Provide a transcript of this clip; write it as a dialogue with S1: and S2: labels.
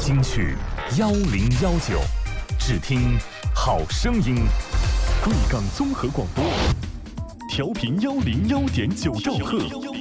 S1: 金曲1019，只听好声音。贵港综合广播，调频101.9兆赫。